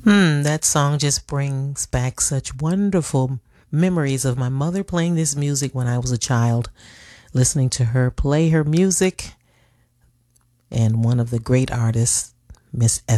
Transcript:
That song just brings back such wonderful memories of my mother playing this music when I was a child, listening to her play her music, and one of the great artists, Miss